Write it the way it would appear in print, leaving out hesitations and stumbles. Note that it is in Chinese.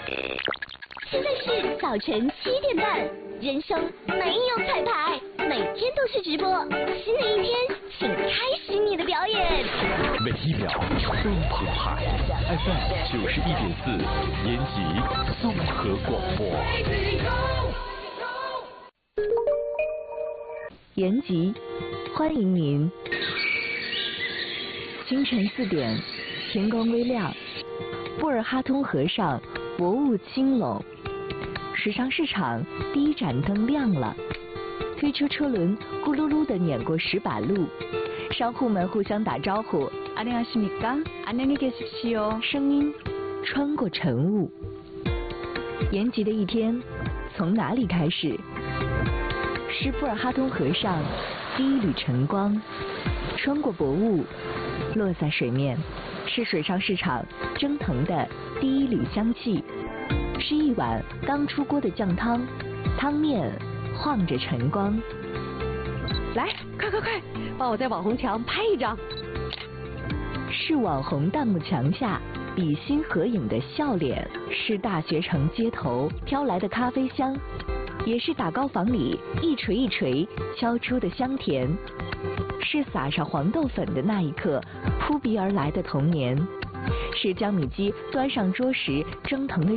现在是早晨7点半，人生没有彩排，每天都是直播。新的一天，请开始你的表演。 每一秒都澎湃 ，FM 91.4，延吉综合广播。 延吉，欢迎您。清晨4点，天光微亮，布尔哈通河上薄雾轻拢，水上市场第一盏灯亮了，推车车轮咕噜噜地碾过石板路，商户们互相打招呼，안녕하십니까？안녕히계십시오。声音穿过晨雾。延吉的一天从哪里开始？是布尔哈通河上第一缕晨光，穿过薄雾，落在水面，是水上市场蒸腾的第一缕香气，是一碗刚出锅的酱汤，汤面晃着晨光。来，快，帮我在网红墙拍一张。是网红弹幕墙下比心合影的笑脸，是大学城街头飘来的咖啡香，也是打糕房里一锤一锤敲出的香甜，是撒上黄豆粉的那一刻扑鼻而来的童年，是江米鸡端上桌时蒸腾的